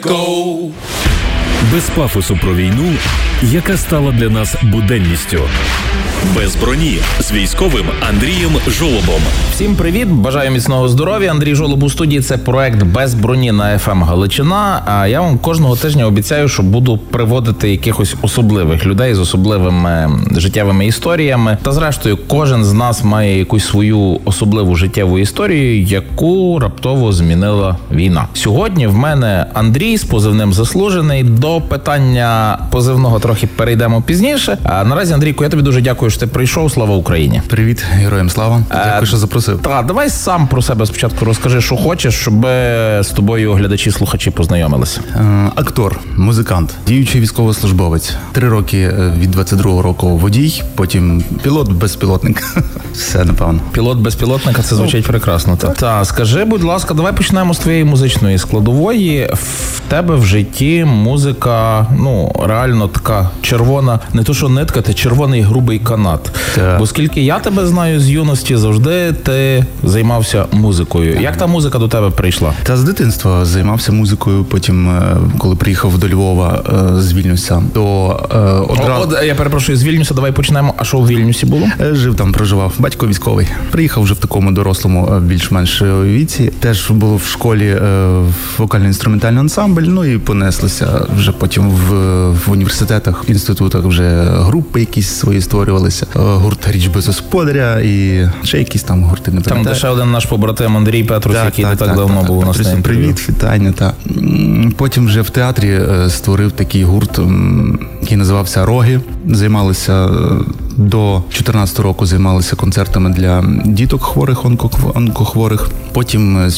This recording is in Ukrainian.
go. Без пафосу про війну, яка стала для нас буденністю. Без броні з військовим Андрієм Жолобом. Всім привіт, бажаю міцного здоров'я. Андрій Жолоб у студії. Це проект «Без броні» на FM Галичина. А я вам кожного тижня обіцяю, що буду приводити якихось особливих людей з особливими життєвими історіями. Та зрештою, кожен з нас має якусь свою особливу життєву історію, яку раптово змінила війна. Сьогодні в мене Андрій з позивним «Заслужений». До питання позивного трохи перейдемо пізніше. А наразі, Андрійку, я тобі дуже дякую, що ти прийшов. Слава Україні! Привіт, героям слава. Дякую, що запросив. Так, давай сам про себе спочатку розкажи, що хочеш, щоб з тобою глядачі-слухачі познайомилися. Актор, музикант, діючий військовослужбовець. 3 роки від 22-го року водій, потім пілот-безпілотник. Все, напевно. Пілот-безпілотника, це звучить прекрасно. Так, скажи, будь ласка, давай почнемо з твоєї музичної складової. В тебе в житті музика, реально така червона, не то що нитка, ти червоний грубий канат. Так. Бо скільки я тебе знаю з юності, завжди ти займався музикою. Як та музика до тебе прийшла? Та з дитинства займався музикою, потім, коли приїхав до Львова, звільнився, то одразу... Я перепрошую, з Вільнюса давай почнемо. А що в Вільнюсі було? Жив там, проживав. Батько військовий. Приїхав вже в такому дорослому, більш-менш віці. Теж було в школі вокально-інструментальний ансамбль, і понеслося вже потім в університетах, інститутах вже групи якісь свої створювалися. Гурт «Річ без господаря» і ще якісь там гурти, не пам'ятаю. Там ще один наш побратим Андрій Петрусь, який не так давно був у нас на інтерв'ю. Привіт, вітання, так. Потім вже в театрі створив такий гурт, який називався «Роги». Займалися до 14 року, займалися концертами для діток хворих, онкохворих. Потім з